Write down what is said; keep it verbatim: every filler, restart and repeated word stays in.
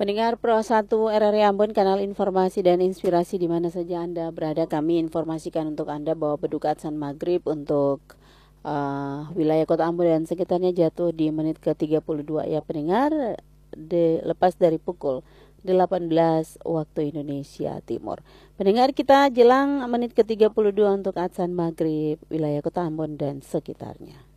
Pendengar Pro satu R R I Ambon, kanal informasi dan inspirasi di mana saja Anda berada, kami informasikan untuk Anda bahwa beduk azan maghrib untuk uh, wilayah Kota Ambon dan sekitarnya jatuh di menit ke tiga puluh dua ya pendengar, de, lepas dari pukul delapan belas waktu Indonesia Timur. Pendengar, kita jelang menit ke tiga puluh dua untuk azan maghrib wilayah Kota Ambon dan sekitarnya.